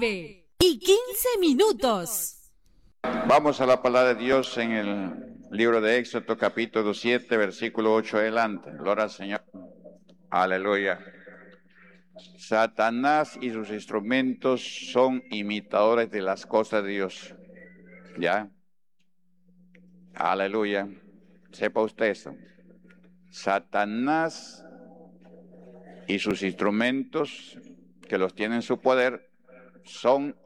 9:15. Vamos a la palabra de Dios en el libro de Éxodo, capítulo 7, versículo 8 adelante. Gloria al Señor. Aleluya. Satanás y sus instrumentos son imitadores de las cosas de Dios. ¿Ya? Aleluya. Sepa usted eso. Satanás y sus instrumentos que los tienen en su poder son